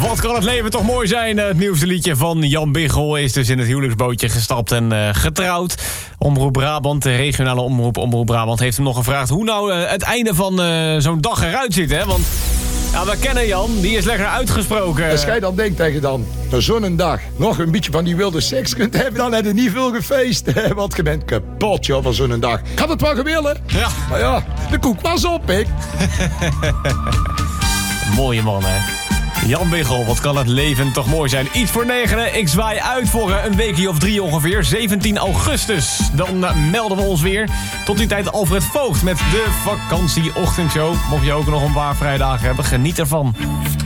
Wat kan het leven toch mooi zijn? Het nieuwste liedje van Jan Biggel is dus in het huwelijksbootje gestapt en getrouwd. Omroep Brabant, de regionale omroep Brabant, heeft hem nog gevraagd hoe nou het einde van zo'n dag eruit ziet. Hè? Want ja, we kennen Jan, die is lekker uitgesproken. Als jij dan denkt tegen dan, na zo'n dag nog een beetje van die wilde seks kunt hebben, dan heb je niet veel gefeest. Want je bent kapot, joh, van zo'n dag. Ik had het wel gewillen. Ja. Maar ja, de koek was op, ik. Mooie man, hè? Jan Biggel, wat kan het leven toch mooi zijn. Iets voor 9, ik zwaai uit voor een weekje of 3 ongeveer. 17 augustus, dan melden we ons weer. Tot die tijd Alfred Voogd met de vakantieochtendshow. Mocht je ook nog een paar vrijdagen hebben, geniet ervan.